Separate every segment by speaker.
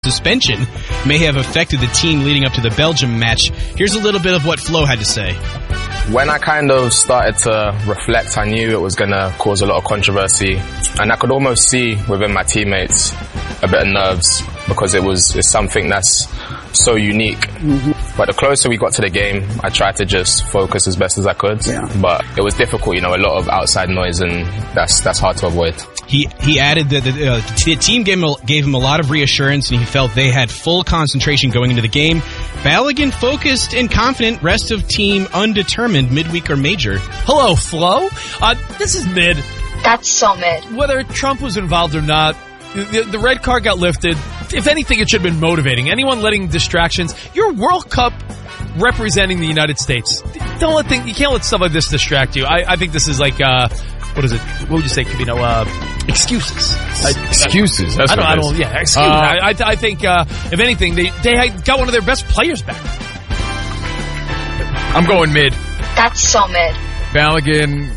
Speaker 1: suspension may have affected the team leading up to the Belgium match. Here's a little bit of what Flo had to say.
Speaker 2: When I kind of started to reflect, I knew it was going to cause a lot of controversy, and I could almost see within my teammates a bit of nerves because it's something that's so unique. Mm-hmm. But the closer we got to the game, I tried to just focus as best as I could. Yeah. But it was difficult, a lot of outside noise, and that's hard to avoid.
Speaker 1: He added that the team gave him a lot of reassurance, and he felt they had full concentration going into the game. Balogun focused and confident, rest of team undetermined, midweek or major.
Speaker 3: Hello, Flo. This is mid.
Speaker 4: That's so mid.
Speaker 3: Whether Trump was involved or not, the red card got lifted. If anything, it should have been motivating. Anyone letting distractions. You're World Cup representing the United States. You can't let stuff like this distract you. I think this is like, what is it? What would you say, Kavino? Excuses.
Speaker 5: Excuses. That's what it is.
Speaker 3: Yeah, excuses. I think, if anything, they got one of their best players back.
Speaker 5: I'm going mid.
Speaker 4: That's so mid.
Speaker 5: Balogun,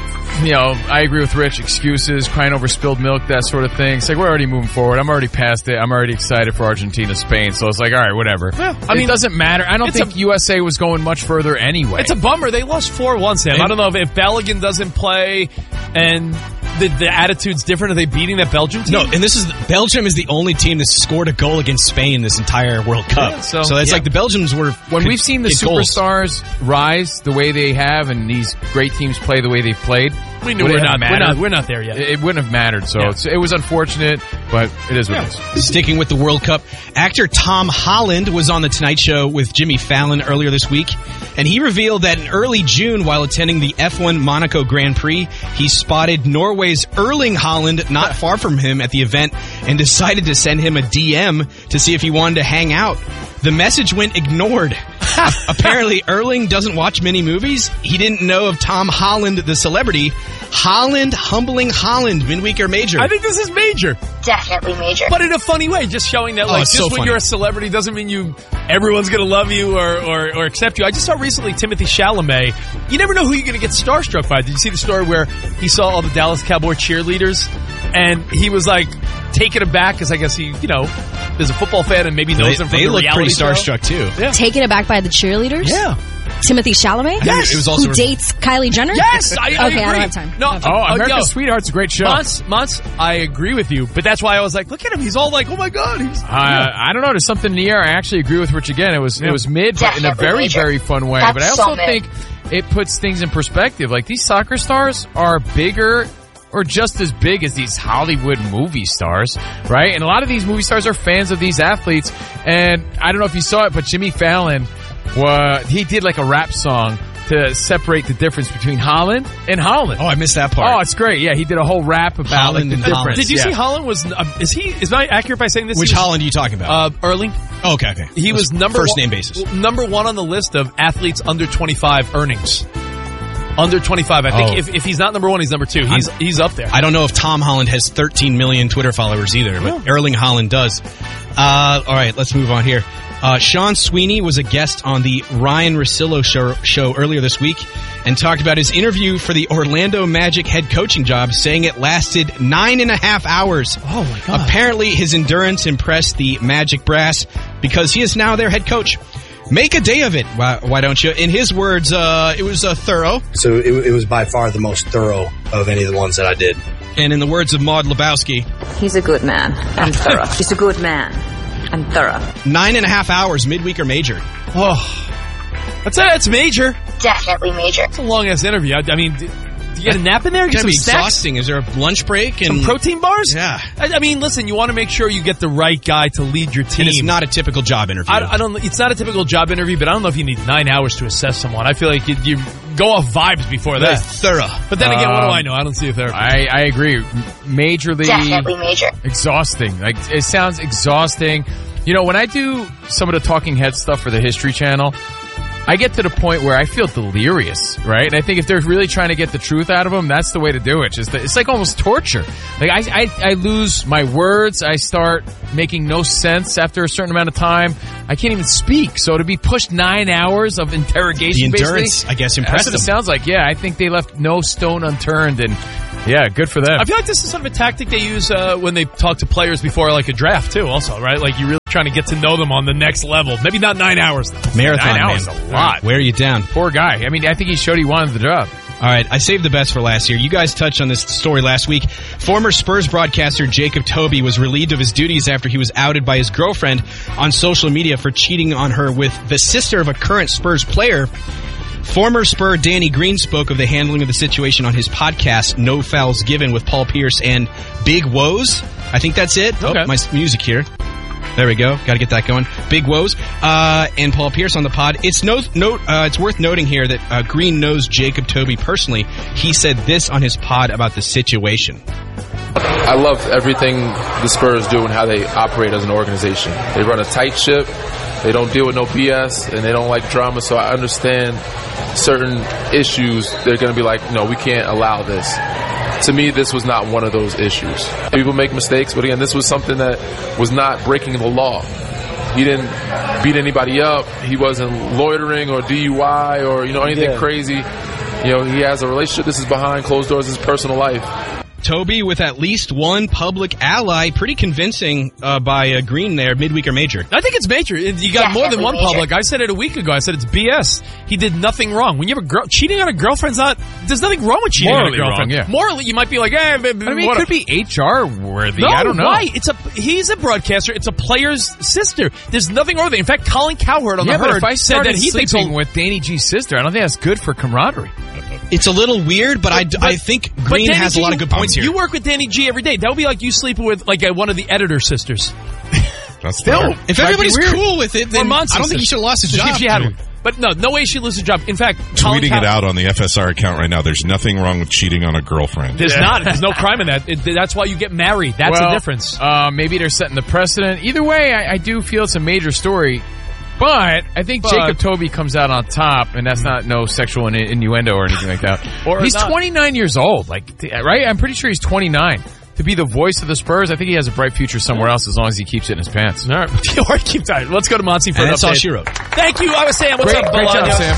Speaker 5: I agree with Rich. Excuses, crying over spilled milk, that sort of thing. It's like, we're already moving forward. I'm already past it. I'm already excited for Argentina, Spain. So it's like, all right, whatever. Yeah, it doesn't matter. I don't think USA was going much further anyway.
Speaker 3: It's a bummer. They lost 4-1, Sam. I don't know if Balogun doesn't play and the attitude's different. Are they beating that Belgium team?
Speaker 1: No, and Belgium is the only team that scored a goal against Spain this entire World Cup. Yeah, so it's like the Belgians were...
Speaker 5: When we've seen the superstars rise the way they have and these great teams play the way they've played...
Speaker 3: We knew we're not there yet.
Speaker 5: It wouldn't have mattered, so it was unfortunate, but it is what it is.
Speaker 1: Sticking with the World Cup, actor Tom Holland was on The Tonight Show with Jimmy Fallon earlier this week, and he revealed that in early June, while attending the F1 Monaco Grand Prix, he spotted Norway's Erling Haaland not far from him at the event and decided to send him a DM to see if he wanted to hang out. The message went ignored. Apparently, Erling doesn't watch many movies. He didn't know of Tom Holland, the celebrity. Holland humbling Holland, midweek or major?
Speaker 3: I think this is major.
Speaker 4: Definitely major.
Speaker 3: But in a funny way, just showing that when you're a celebrity doesn't mean everyone's going to love you or accept you. I just saw recently Timothée Chalamet. You never know who you're going to get starstruck by. Did you see the story where he saw all the Dallas Cowboy cheerleaders and he was like taken aback because I guess he, is a football fan and maybe knows them from the reality show.
Speaker 1: They look pretty starstruck too.
Speaker 6: Yeah. Taken aback by the cheerleaders?
Speaker 3: Yeah.
Speaker 6: Timothée Chalamet?
Speaker 3: Yes.
Speaker 1: It was also
Speaker 6: who dates Kylie Jenner?
Speaker 3: Yes. I agree.
Speaker 6: I don't have time.
Speaker 3: No.
Speaker 5: America's Sweetheart's a great show.
Speaker 3: Monts, I agree with you, but that's why I was like, look at him. He's all like, oh my God.
Speaker 5: I don't know. There's something in the air. I actually agree with Rich again. It was mid, but in a very, very fun way.
Speaker 4: That's
Speaker 5: but I also think it puts things in perspective. Like, these soccer stars are bigger or just as big as these Hollywood movie stars, right? And a lot of these movie stars are fans of these athletes. And I don't know if you saw it, but Jimmy Fallon, he did like a rap song to separate the difference between Haaland and Holland.
Speaker 1: Oh, I missed that part.
Speaker 5: Oh, it's great. Yeah, he did a whole rap about the difference.
Speaker 3: Did you see Haaland was, is I accurate by saying this?
Speaker 1: Which Haaland are you talking about?
Speaker 3: Erling.
Speaker 1: Oh, okay.
Speaker 3: He was
Speaker 1: first name basis.
Speaker 3: Number one on the list of athletes under 25 earnings. Under 25. I think if he's not number one, he's number two. He's up there.
Speaker 1: I don't know if Tom Holland has 13 million Twitter followers either, but Erling Haaland does. All right, let's move on here. Sean Sweeney was a guest on the Ryan Russillo show earlier this week and talked about his interview for the Orlando Magic head coaching job, saying it lasted 9.5 hours.
Speaker 3: Oh, my God.
Speaker 1: Apparently, his endurance impressed the Magic brass because he is now their head coach. Make a day of it, why don't you? In his words, it was thorough.
Speaker 7: So it was by far the most thorough of any of the ones that I did.
Speaker 1: And in the words of Maud Lebowski,
Speaker 8: he's a good man and thorough. He's a good man and thorough.
Speaker 1: 9.5 hours, midweek or major?
Speaker 3: Oh, that's major.
Speaker 4: Definitely major.
Speaker 3: It's a long-ass interview. I mean... You get a nap in there?
Speaker 1: It's going to be exhausting. Is there a lunch break?
Speaker 3: Some protein bars?
Speaker 1: Yeah.
Speaker 3: I mean, listen, you want to make sure you get the right guy to lead your team.
Speaker 1: And it's not a typical job interview.
Speaker 3: It's not a typical job interview, but I don't know if you need 9 hours to assess someone. I feel like you go off vibes before that.
Speaker 1: Thorough.
Speaker 3: But then again, what do I know? I don't see a therapist.
Speaker 5: I agree. Majorly.
Speaker 4: Definitely major.
Speaker 5: Exhausting. Like, it sounds exhausting. When I do some of the Talking Head stuff for the History Channel, I get to the point where I feel delirious, right? And I think if they're really trying to get the truth out of them, that's the way to do it. It's like almost torture. Like, I lose my words. I start making no sense after a certain amount of time. I can't even speak. So to be pushed 9 hours of interrogation,
Speaker 1: the endurance, I guess, impressed them.
Speaker 5: That's what it sounds like. Yeah, I think they left no stone unturned, and yeah, good for them.
Speaker 3: I feel like this is sort of a tactic they use when they talk to players before like a draft too. Also, right? Like you really. trying to get to know them on the next level. Maybe not 9 hours.
Speaker 1: Marathon,
Speaker 5: 9 hours
Speaker 1: man.
Speaker 5: is a lot.
Speaker 1: Wear you down.
Speaker 5: Poor guy. I mean, I think he showed he wanted the job.
Speaker 1: All right, I saved the best for last year. You guys touched on this story last week. Former Spurs broadcaster Jacob Toby was relieved of his duties after he was outed by his girlfriend on social media for cheating on her with the sister of a current Spurs player. Former Spur Danny Green spoke of the handling of the situation on his podcast, No Fouls Given, with Paul Pierce and Big Woes. I think that's it.
Speaker 3: Okay.
Speaker 1: Oh, my music here. There we go. Got to get that going. Big Woes and Paul Pierce on the pod. It's it's worth noting here that Green knows Jacob Toby personally. He said this on his pod about the situation.
Speaker 9: I love everything the Spurs do and how they operate as an organization. They run a tight ship. They don't deal with no BS, and they don't like drama. So I understand certain issues. They're going to be like, no, we can't allow this. To me, this was not one of those issues. People make mistakes, but again, this was something that was not breaking the law. He didn't beat anybody up. He wasn't loitering or DUI or, anything crazy. He has a relationship. This is behind closed doors, his personal life.
Speaker 1: Toby with at least one public ally. Pretty convincing by Green there, midweek or major.
Speaker 3: I think it's major. You got more than one public. I said it a week ago. I said it's BS. He did nothing wrong. When you have a cheating on a girlfriend's there's nothing wrong with cheating on a girlfriend.
Speaker 5: Wrong, yeah.
Speaker 3: Morally, you might be like,
Speaker 5: it could be HR worthy.
Speaker 3: No,
Speaker 5: I don't know.
Speaker 3: Why? He's a broadcaster. It's a player's sister. There's nothing wrong with it. In fact, Colin Cowherd on the Herd
Speaker 5: if I
Speaker 3: said that he thinks
Speaker 5: with Danny G's sister, I don't think that's good for camaraderie.
Speaker 1: It's a little weird, but I think Green has a lot of good points here.
Speaker 3: You work with Danny G every day. That would be like you sleeping with one of the editor sisters.
Speaker 10: Still,
Speaker 1: if everybody's cool with it, then I don't think he should have lost his job.
Speaker 3: If she had one. But no way she'd lose her job. In fact,
Speaker 10: tweeting it out on the FSR account right now, there's nothing wrong with cheating on a girlfriend.
Speaker 3: There's not. There's no crime in that. That's why you get married. That's the difference.
Speaker 5: Maybe they're setting the precedent. Either way, I do feel it's a major story. But I think Jacob Toby comes out on top, and that's not no sexual innuendo or anything like that. He's 29 years old, right? I'm pretty sure he's 29. To be the voice of the Spurs, I think he has a bright future somewhere else as long as he keeps it in his pants.
Speaker 3: All right. Or keep tight. Let's go to Monty for an update.
Speaker 1: That's all she wrote.
Speaker 3: Thank you. I was Sam. What's up,
Speaker 5: Great job, Sam.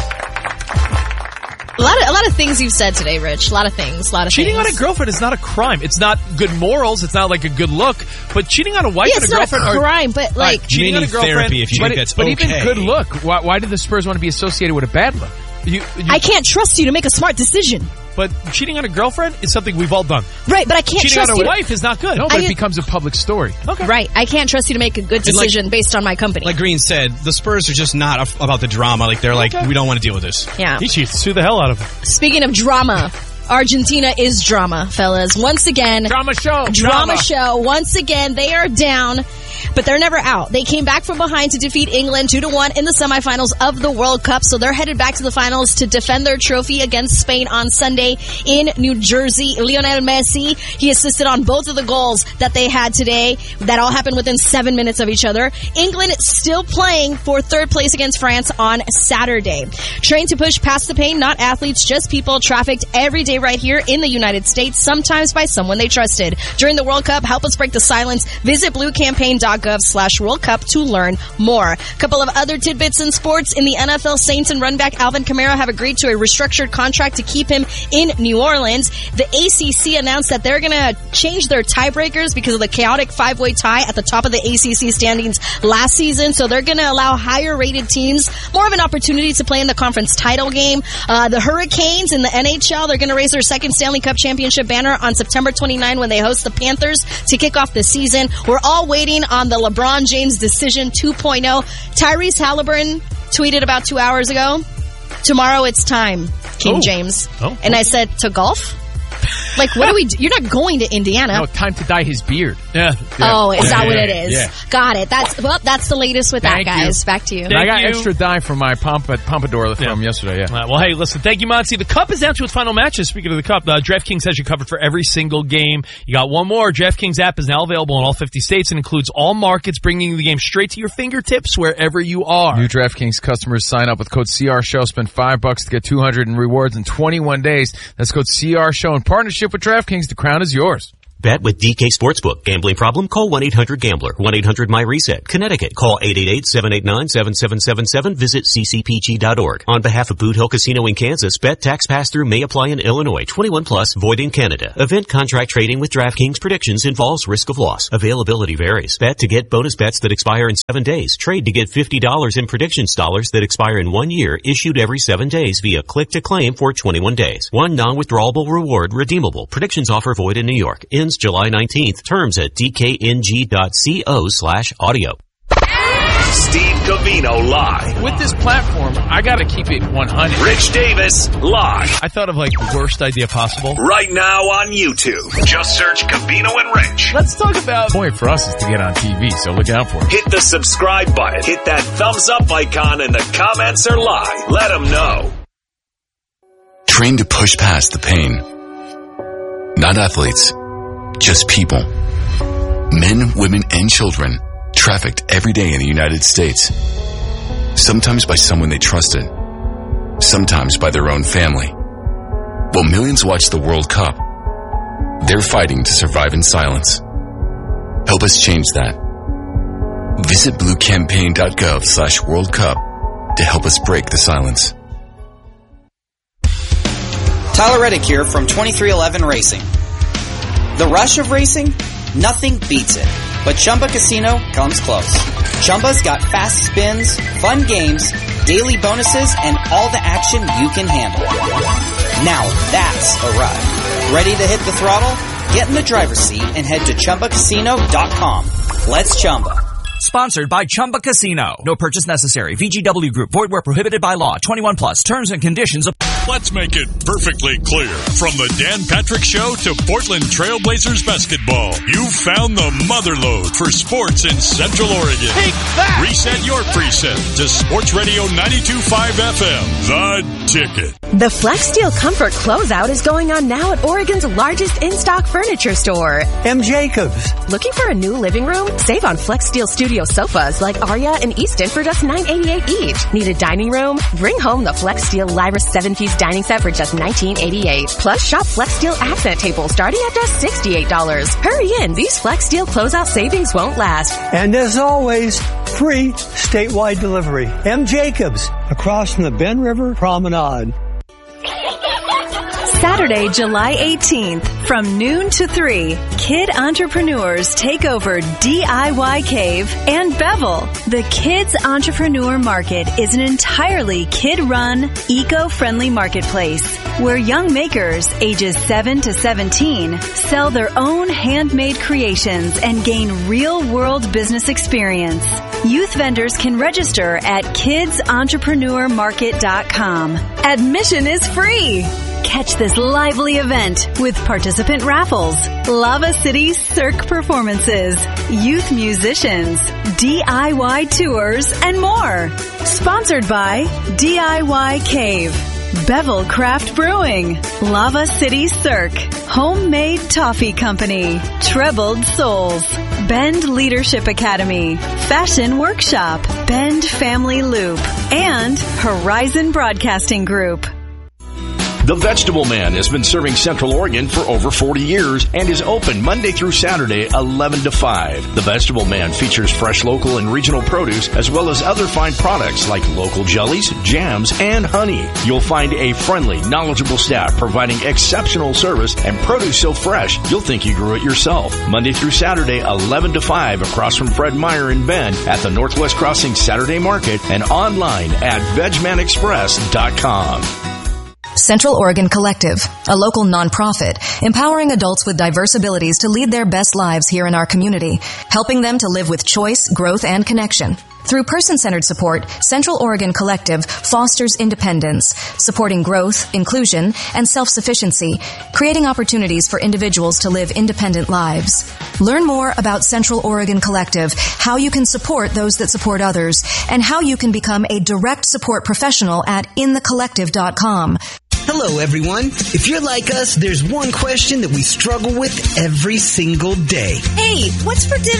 Speaker 6: A lot of things you've said today, Rich. A lot of things.
Speaker 3: Cheating on a girlfriend is not a crime. It's not good morals. It's not like a good look. But cheating on a wife and a girlfriend
Speaker 6: it's not a crime, but
Speaker 3: cheating on a girlfriend.
Speaker 1: Therapy if you think that's
Speaker 5: but
Speaker 1: okay.
Speaker 5: even good look. Why did the Spurs want to be associated with a bad look?
Speaker 6: I can't trust you to make a smart decision.
Speaker 3: But cheating on a girlfriend is something we've all done.
Speaker 6: Right, but I can't
Speaker 3: trust you. Cheating on a wife is not good.
Speaker 5: No, but it becomes a public story.
Speaker 6: Okay. Right, I can't trust you to make a good decision based on my company.
Speaker 1: Like Green said, the Spurs are just not about the drama. They're we don't want to deal with this.
Speaker 6: Yeah.
Speaker 3: He cheats. Sue the hell out of him.
Speaker 6: Speaking of drama, Argentina is drama, fellas. Once again.
Speaker 5: Drama show.
Speaker 6: Drama show. Once again, they are down. But they're never out. They came back from behind to defeat England 2-1 in the semifinals of the World Cup. So they're headed back to the finals to defend their trophy against Spain on Sunday in New Jersey. Lionel Messi, he assisted on both of the goals that they had today. That all happened within 7 minutes of each other. England still playing for third place against France on Saturday. Trained to push past the pain, not athletes, just people trafficked every day right here in the United States, sometimes by someone they trusted. During the World Cup, help us break the silence. Visit bluecampaign.gov/World Cup to learn more. A couple of other tidbits in sports. In the NFL, Saints and running back Alvin Kamara have agreed to a restructured contract to keep him in New Orleans. The ACC announced that they're going to change their tiebreakers because of the chaotic 5-way tie at the top of the ACC standings last season. So they're going to allow higher rated teams more of an opportunity to play in the conference title game. The Hurricanes in the NHL, they're going to raise their second Stanley Cup championship banner on September 29 when they host the Panthers to kick off the season. We're all waiting on the LeBron James decision 2.0. Tyrese Halliburton tweeted about 2 hours ago, tomorrow it's time, King James. And I said, to golf? Like, what do we do? You're not going to Indiana.
Speaker 5: No, time to dye his beard.
Speaker 3: Yeah.
Speaker 6: Oh, is that what it is?
Speaker 5: Yeah.
Speaker 6: Got it. That's the latest with that, guys. Back to you.
Speaker 5: I got extra dye from my pompadour from yesterday, yeah.
Speaker 3: Well, hey, listen, thank you, Monty. The Cup is down to its final matches. Speaking of the Cup, DraftKings has you covered for every single game. You got one more. DraftKings app is now available in all 50 states and includes all markets, bringing the game straight to your fingertips wherever you are.
Speaker 5: New DraftKings customers sign up with code CRSHOW. Spend $5 to get $200 in rewards in 21 days. That's code CRSHOW in partnership with DraftKings. The crown is yours.
Speaker 11: Bet with DK Sportsbook. Gambling problem? Call 1-800-GAMBLER. 1-800-MY-RESET. Connecticut. Call 888-789-7777. Visit ccpg.org. On behalf of Boot Hill Casino in Kansas, bet tax pass-through may apply in Illinois. 21 plus, void in Canada. Event contract trading with DraftKings predictions involves risk of loss. Availability varies. Bet to get bonus bets that expire in 7 days. Trade to get $50 in predictions dollars that expire in 1 year, issued every 7 days via click to claim for 21 days. One non-withdrawable reward redeemable. Predictions offer void in New York. Ends July 19th. Terms at dkng.co/audio.
Speaker 12: Steve Covino live.
Speaker 5: With this platform, I gotta keep it 100.
Speaker 12: Rich Davis live.
Speaker 3: I thought of like the worst idea possible.
Speaker 12: Right now on YouTube. Just search Covino and Rich.
Speaker 5: Let's talk about the point for us is to get on TV, so look out for it.
Speaker 12: Hit the subscribe button. Hit that thumbs up icon and the comments are live. Let them know.
Speaker 13: Train to push past the pain. Not athletes, just people. Men, women, and children trafficked every day in the United States. Sometimes by someone they trusted. Sometimes by their own family. While millions watch the World Cup, they're fighting to survive in silence. Help us change that. Visit bluecampaign.gov/World Cup to help us break the silence.
Speaker 14: Tyler Reddick here from 2311 Racing. The rush of racing? Nothing beats it. But Chumba Casino comes close. Chumba's got fast spins, fun games, daily bonuses, and all the action you can handle. Now that's a ride. Ready to hit the throttle? Get in the driver's seat and head to ChumbaCasino.com. Let's Chumba.
Speaker 15: Sponsored by Chumba Casino. No purchase necessary. VGW Group. Void where prohibited by law. 21 plus. Terms and conditions apply.
Speaker 16: Let's make it perfectly clear. From the Dan Patrick Show to Portland Trailblazers basketball, you found the motherlode for sports in Central Oregon.
Speaker 3: Take that!
Speaker 16: Reset your preset to Sports Radio 92.5 FM. The Ticket.
Speaker 17: The FlexSteel Comfort Closeout is going on now at Oregon's largest in-stock furniture store,
Speaker 18: M. Jacobs.
Speaker 17: Looking for a new living room? Save on FlexSteel Studio sofas like Aria and Easton for just $9.88 each. Need a dining room? Bring home the FlexSteel Lyra 7-piece dining set for just $19.88. Plus, shop FlexSteel accent tables starting at just $68. Hurry in. These FlexSteel closeout savings won't last.
Speaker 18: And as always, free statewide delivery. M. Jacobs, across from the Bend River Promenade.
Speaker 19: Saturday, July 18th, from noon to 3, kid entrepreneurs take over DIY Cave and Bevel. The Kids Entrepreneur Market is an entirely kid-run, eco-friendly marketplace where young makers ages 7 to 17 sell their own handmade creations and gain real-world business experience. Youth vendors can register at kidsentrepreneur.market.com. Admission is free. Catch this lively event with participant raffles, Lava City Cirque performances, youth musicians, DIY tours, and more. Sponsored by DIY Cave, Bevel Craft Brewing, Lava City Cirque, Homemade Toffee Company, Trebled Souls, Bend Leadership Academy, Fashion Workshop, Bend Family Loop, and Horizon Broadcasting Group.
Speaker 20: The Vegetable Man has been serving Central Oregon for over 40 years and is open Monday through Saturday, 11 to 5. The Vegetable Man features fresh local and regional produce as well as other fine products like local jellies, jams, and honey. You'll find a friendly, knowledgeable staff providing exceptional service and produce so fresh you'll think you grew it yourself. Monday through Saturday, 11 to 5 across from Fred Meyer in Bend at the Northwest Crossing Saturday Market and online at VegManExpress.com.
Speaker 21: Central Oregon Collective, a local nonprofit empowering adults with diverse abilities to lead their best lives here in our community, helping them to live with choice, growth, and connection. Through person-centered support, Central Oregon Collective fosters independence, supporting growth, inclusion, and self-sufficiency, creating opportunities for individuals to live independent lives. Learn more about Central Oregon Collective, how you can support those that support others, and how you can become a direct support professional at inthecollective.com.
Speaker 22: Hello, everyone. If you're like us, there's one question that we struggle with every single day.
Speaker 23: Hey, what's for dinner?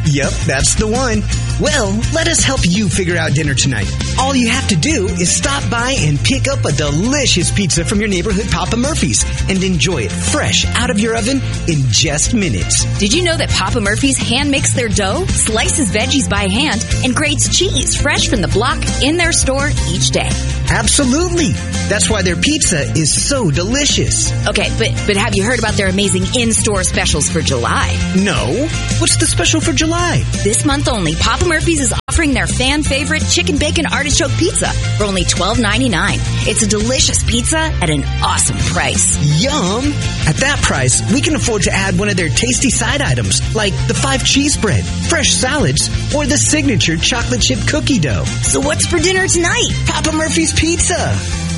Speaker 22: Yep, that's the one. Well, let us help you figure out dinner tonight. All you have to do is stop by and pick up a delicious pizza from your neighborhood Papa Murphy's and enjoy it fresh out of your oven in just minutes.
Speaker 2: Did you know that Papa Murphy's hand makes their dough, slices veggies by hand, and grates cheese fresh from the block in their store each day?
Speaker 22: Absolutely. That's why their pizza is so delicious.
Speaker 2: Okay, but have you heard about their amazing in-store specials for July?
Speaker 22: No. What's the special for July?
Speaker 2: This month only, Papa Murphy's is offering their fan favorite chicken bacon artichoke pizza for only $12.99. It's a delicious pizza at an awesome price.
Speaker 22: Yum! At that price, we can afford to add one of their tasty side items, like the 5 cheese bread, fresh salads, or the signature chocolate chip cookie dough.
Speaker 2: So what's for dinner tonight?
Speaker 22: Papa Murphy's Pizza.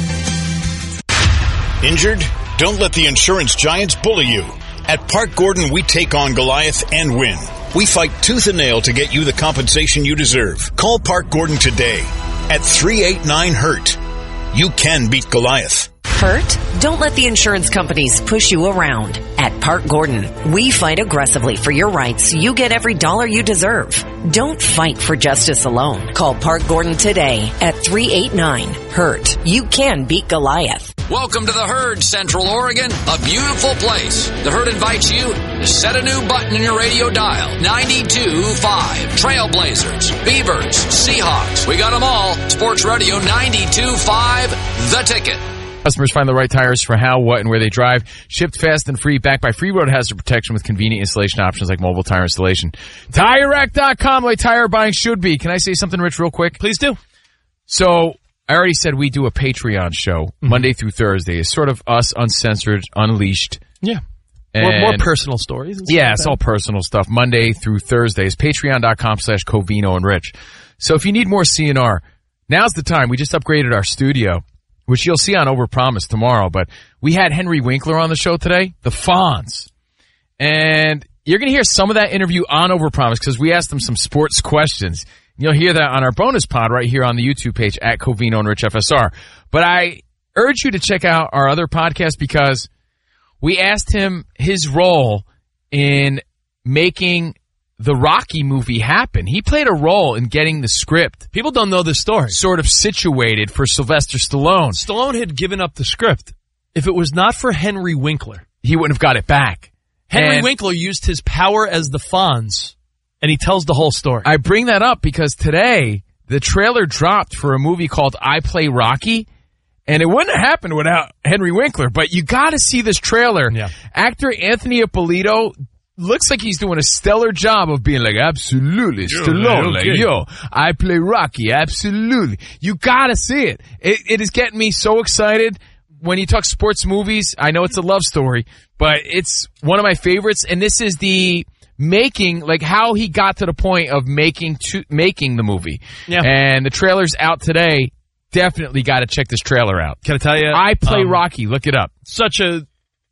Speaker 7: Injured? Don't let the insurance giants bully you. At Park Gordon, we take on Goliath and win. We fight tooth and nail to get you the compensation you deserve. Call Park Gordon today at 389-HURT. You can beat Goliath.
Speaker 23: Hurt? Don't let the insurance companies push you around. At Park Gordon, we fight aggressively for your rights so you get every dollar you deserve. Don't fight for justice alone. Call Park Gordon today at 389-HURT. You can beat Goliath.
Speaker 24: Welcome to the Herd, Central Oregon, a beautiful place. The Herd invites you to set a new button in your radio dial. 92.5. Trailblazers, Beavers, Seahawks. We got them all. Sports Radio 92.5, The Ticket.
Speaker 5: Customers find the right tires for how, what, and where they drive. Shipped fast and free, backed by free road hazard protection with convenient installation options like mobile tire installation. TireRack.com, the way tire buying should be. Can I say something, Rich, real quick?
Speaker 3: Please do.
Speaker 5: So, I already said we do a Patreon show Monday through Thursday. It's sort of us uncensored, unleashed.
Speaker 3: Yeah.
Speaker 5: And
Speaker 3: more personal stories. And stuff
Speaker 5: yeah,
Speaker 3: like
Speaker 5: it's
Speaker 3: that.
Speaker 5: all personal stuff. Monday through Thursday is patreon.com/Covino and Rich. So if you need more CNR, now's the time. We just upgraded our studio, which you'll see on Overpromise tomorrow. But we had Henry Winkler on the show today, the Fonz. And you're going to hear some of that interview on Overpromise because we asked him some sports questions. You'll hear that on our bonus pod right here on the YouTube page at Covino and Rich FSR. But I urge you to check out our other podcast because we asked him his role in making the Rocky movie happen. He played a role in getting the script.
Speaker 3: People don't know this story.
Speaker 5: Sort of situated for Sylvester Stallone.
Speaker 3: Stallone had given up the script. If it was not for Henry Winkler,
Speaker 5: he wouldn't have got it back.
Speaker 3: Henry Winkler used his power as the Fonz, and he tells the whole story.
Speaker 5: I bring that up because today the trailer dropped for a movie called I Play Rocky, and it wouldn't have happened without Henry Winkler, but you got to see this trailer.
Speaker 3: Yeah.
Speaker 5: Actor Anthony Ippolito looks like he's doing a stellar job of being like, absolutely, Stallone, like, yo, I play Rocky, absolutely. You got to see it. It is getting me so excited. When you talk sports movies, I know it's a love story, but it's one of my favorites, and this is the making, like how he got to the point of making the movie.
Speaker 3: Yeah.
Speaker 5: And the trailer's out today. Definitely got to check this trailer out.
Speaker 3: Can I tell you?
Speaker 5: I Play Rocky. Look it up.
Speaker 3: Such a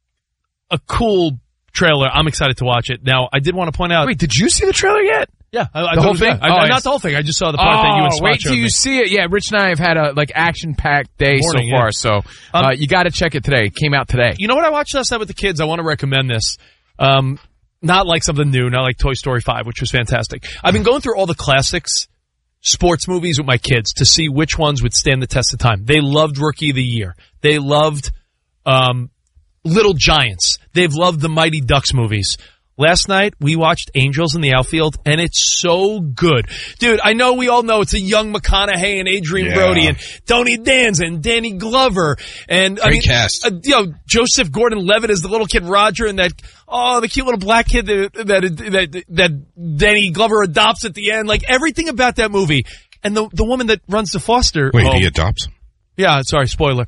Speaker 3: cool trailer. I'm excited to watch it. Now, I did want to point out.
Speaker 5: Wait, did you see the trailer yet?
Speaker 3: Yeah.
Speaker 5: The whole thing?
Speaker 3: Not the whole thing. I just saw the part that you and Swatch
Speaker 5: wait till you see it. Yeah, Rich and I have had a action-packed day so far. So you got to check it today. It came out today.
Speaker 3: You know what I watched last night with the kids? I want to recommend this. Not like something new, not like Toy Story 5, which was fantastic. I've been going through all the classics sports movies with my kids to see which ones would stand the test of time. They loved Rookie of the Year. They loved Little Giants. They've loved the Mighty Ducks movies. Last night, we watched Angels in the Outfield, and it's so good. Dude, I know we all know it's a young McConaughey and Adrian Brody and Tony Danza and Danny Glover. And
Speaker 1: Great cast.
Speaker 3: Joseph Gordon-Levitt is the little kid Roger and the cute little black kid that Danny Glover adopts at the end. Like, everything about that movie. And the woman that runs the foster home.
Speaker 10: He adopts?
Speaker 3: Yeah, sorry, spoiler.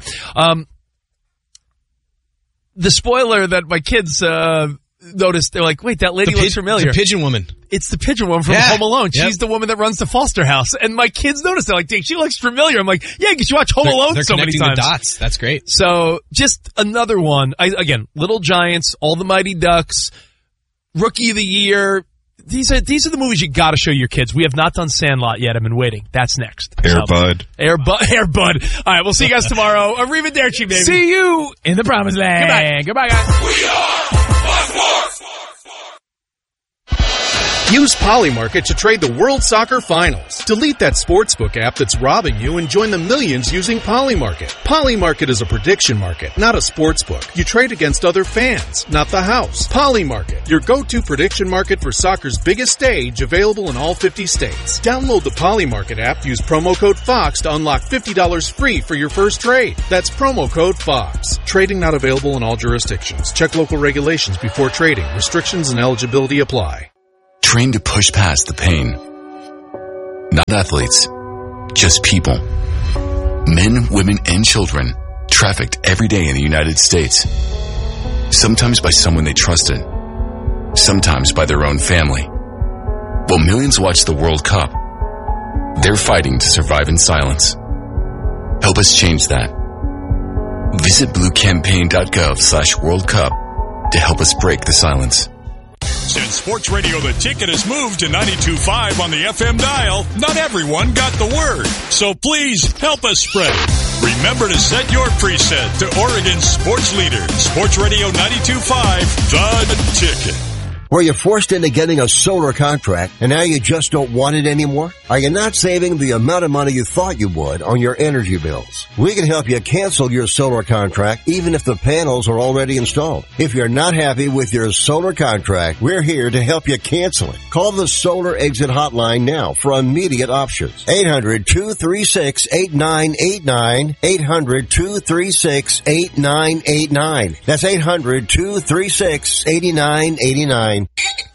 Speaker 3: The spoiler that my kids noticed, they're like, wait, that lady looks familiar.
Speaker 1: The pigeon woman.
Speaker 3: It's the pigeon woman from Home Alone. Yep. She's the woman that runs the foster house. And my kids noticed, they're like, dang, she looks familiar. I'm like, yeah, because you watch Home Alone so many times.
Speaker 1: The dots. That's great.
Speaker 3: So just another one. Again, Little Giants, All the Mighty Ducks, Rookie of the Year. These are the movies you got to show your kids. We have not done Sandlot yet. I've been waiting. That's next.
Speaker 10: Air Bud.
Speaker 3: All right, we'll see you guys tomorrow. Arrivederci, baby.
Speaker 5: See you in the promised land. Goodbye, guys.
Speaker 16: We are
Speaker 4: Use Polymarket to trade the World Soccer Finals. Delete that sportsbook app that's robbing you and join the millions using Polymarket. Polymarket is a prediction market, not a sportsbook. You trade against other fans, not the house. Polymarket, your go-to prediction market for soccer's biggest stage, available in all 50 states. Download the Polymarket app, use promo code FOX to unlock $50 free for your first trade. That's promo code FOX. Trading not available in all jurisdictions. Check local regulations before trading. Restrictions and eligibility apply.
Speaker 13: Train to push past the pain. Not athletes, just people. Men, women, and children trafficked every day in the United States. Sometimes by someone they trusted. Sometimes by their own family. While millions watch the World Cup, they're fighting to survive in silence. Help us change that. Visit bluecampaign.gov/World Cup to help us break the silence.
Speaker 16: Since Sports Radio The Ticket has moved to 92.5 on the FM dial, not everyone got the word. So please help us spread it. Remember to set your preset to Oregon's sports leader, Sports Radio 92.5, The Ticket.
Speaker 6: Were you forced into getting a solar contract and now you just don't want it anymore? Are you not saving the amount of money you thought you would on your energy bills? We can help you cancel your solar contract even if the panels are already installed. If you're not happy with your solar contract, we're here to help you cancel it. Call the Solar Exit Hotline now for immediate options. 800-236-8989. 800-236-8989. That's 800-236-8989.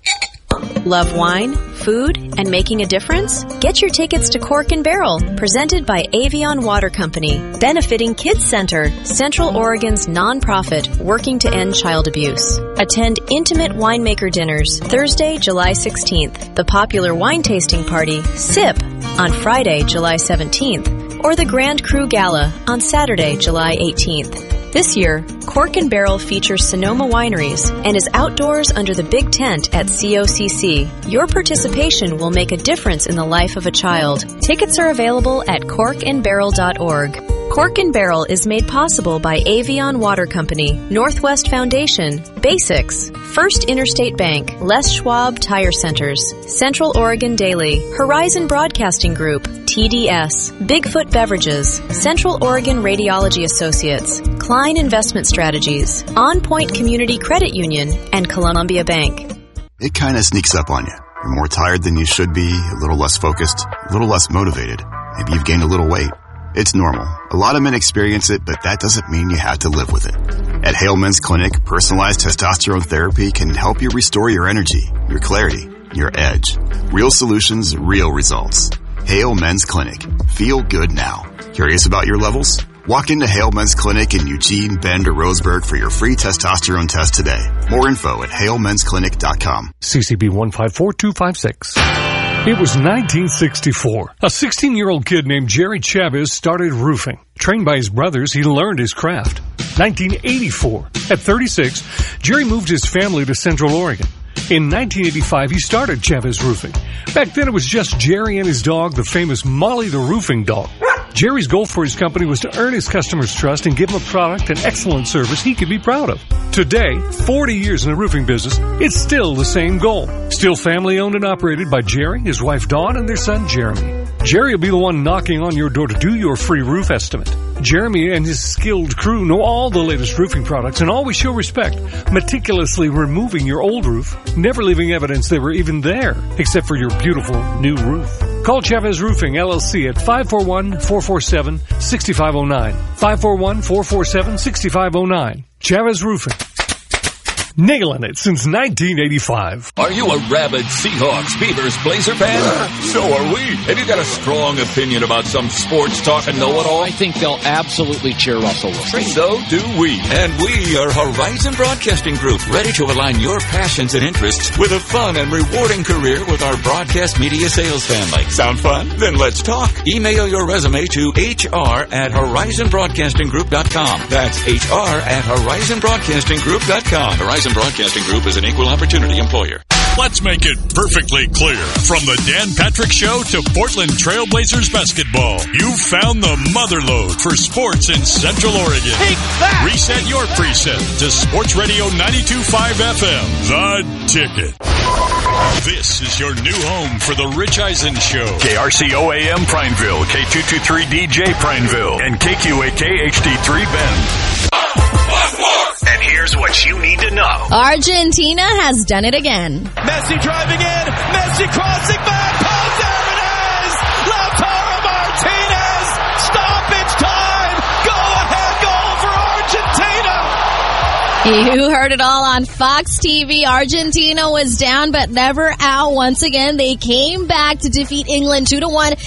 Speaker 8: Love wine, food, and making a difference? Get your tickets to Cork and Barrel, presented by Avion Water Company, benefiting Kids Center, Central Oregon's nonprofit working to end child abuse. Attend intimate winemaker dinners Thursday, July 16th, the popular wine tasting party, SIP, on Friday, July 17th, or the Grand Cru Gala on Saturday, July 18th. This year, Cork and Barrel features Sonoma Wineries and is outdoors under the big tent at COCC. Your participation will make a difference in the life of a child. Tickets are available at corkandbarrel.org. Cork and Barrel is made possible by Avion Water Company, Northwest Foundation, Basics, First Interstate Bank, Les Schwab Tire Centers, Central Oregon Daily, Horizon Broadcasting Group, TDS, Bigfoot Beverages, Central Oregon Radiology Associates, Klein Investment Strategies, On Point Community Credit Union, and Columbia Bank.
Speaker 9: It kind of sneaks up on you. You're more tired than you should be, a little less focused, a little less motivated. Maybe you've gained a little weight. It's normal. A lot of men experience it, but that doesn't mean you have to live with it. At Hale Men's Clinic, personalized testosterone therapy can help you restore your energy, your clarity, your edge. Real solutions, real results. Hale Men's Clinic. Feel good now. Curious about your levels? Walk into Hale Men's Clinic in Eugene, Bend, or Roseburg for your free testosterone test today. More info at halemensclinic.com.
Speaker 25: CCB 154256. It was 1964. A 16-year-old kid named Jerry Chavez started roofing. Trained by his brothers, he learned his craft. 1984. At 36, Jerry moved his family to Central Oregon. In 1985, he started Chavez Roofing. Back then, it was just Jerry and his dog, the famous Molly the Roofing Dog. Jerry's goal for his company was to earn his customers' trust and give them a product and excellent service he could be proud of. Today, 40 years in the roofing business, it's still the same goal. Still family owned and operated by Jerry, his wife Dawn, and their son Jeremy. Jerry will be the one knocking on your door to do your free roof estimate. Jeremy and his skilled crew know all the latest roofing products and always show respect, meticulously removing your old roof, never leaving evidence they were even there, except for your beautiful new roof. Call Chavez Roofing, LLC at 541-447-6509. 541-447-6509. Chavez Roofing. Nailing it since 1985.
Speaker 26: Are you a rabid Seahawks, Beavers, Blazer fan? So are we. Have you got a strong opinion about some sports talk and know-it-all?
Speaker 27: I think they'll absolutely cheer Russell Wilson.
Speaker 26: So do we. And we are Horizon Broadcasting Group, ready to align your passions and interests with a fun and rewarding career with our broadcast media sales family. Sound fun? Then let's talk. Email your resume to hr@horizonbroadcastinggroup.com. That's hr@horizonbroadcastinggroup.com. Horizon Broadcasting Group is an equal opportunity employer.
Speaker 16: Let's make it perfectly clear. From the Dan Patrick Show to Portland Trailblazers basketball, you've found the motherlode for sports in Central Oregon.
Speaker 3: Take that!
Speaker 16: Reset your preset to Sports Radio 92.5 FM. The Ticket. This is your new home for the Rich Eisen Show.
Speaker 20: KRCO-AM Prineville, K223DJ Prineville, and KQAK HD3 Bend. And here's what you need to know.
Speaker 11: Argentina has done it again.
Speaker 12: Messi driving in. Messi crossing back. Oh, there it is. Lautaro Martinez. Stoppage time. Go-ahead goal for Argentina.
Speaker 11: You heard it all on Fox TV. Argentina was down but never out. Once again, they came back to defeat England 2-1